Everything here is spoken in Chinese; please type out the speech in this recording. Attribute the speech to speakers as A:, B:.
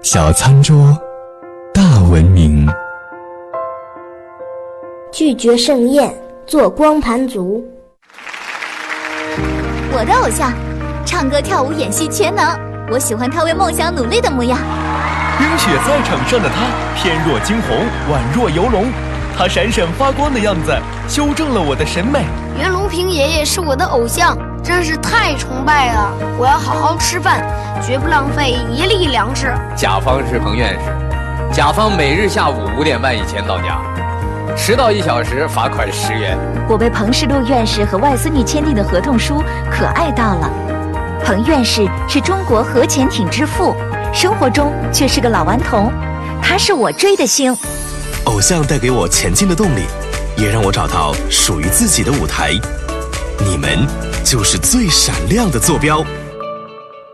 A: 小餐桌，大文明。
B: 拒绝盛宴，做光盘族。
C: 我的偶像，唱歌跳舞演戏全能，我喜欢他为梦想努力的模样。
D: 冰雪赛场上的他，翩若惊鸿，宛若游龙。他闪闪发光的样子，修正了我的审美。
E: 袁隆平爷爷是我的偶像，真是太崇拜了！我要好好吃饭，绝不浪费一粒粮食。
F: 甲方是彭院士，甲方每日下午5点半以前到家，迟到1小时罚款10元。
C: 我被彭世禄院士和外孙女签订的合同书可爱到了。彭院士是中国核潜艇之父，生活中却是个老顽童，他是我追的星。
A: 偶像带给我前进的动力，也让我找到属于自己的舞台。你们就是最闪亮的坐标。